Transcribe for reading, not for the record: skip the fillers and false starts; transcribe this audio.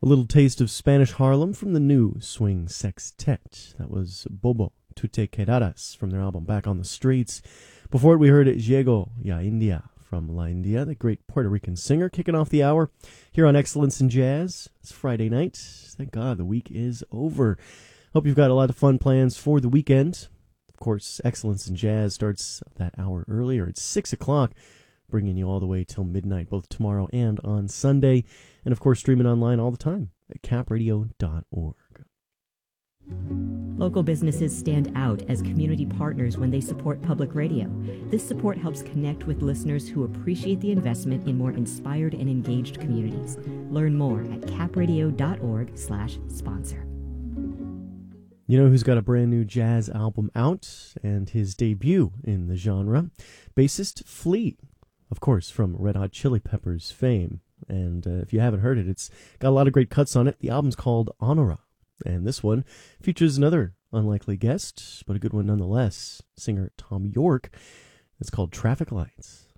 little taste of Spanish Harlem from the new swing sextet. That was Bobo, Tu Te Quedaras from their album Back on the Streets. Before it, we heard Llego Ya India from La India, the great Puerto Rican singer, kicking off the hour here on Excellence in Jazz. It's Friday night. Thank God the week is over. Hope you've got a lot of fun plans for the weekend. Of course, Excellence in Jazz starts that hour earlier. It's 6 o'clock, bringing you all the way till midnight, both tomorrow and on Sunday. And, of course, streaming online all the time at capradio.org. Local businesses stand out as community partners when they support public radio. This support helps connect with listeners who appreciate the investment in more inspired and engaged communities. Learn more at capradio.org/sponsor. You know who's got a brand new jazz album out and his debut in the genre? Bassist Flea, of course, from Red Hot Chili Peppers fame. And if you haven't heard it, it's got a lot of great cuts on it. The album's called Honora. And this one features another unlikely guest, but a good one nonetheless, singer Tom York. It's called Traffic Lights.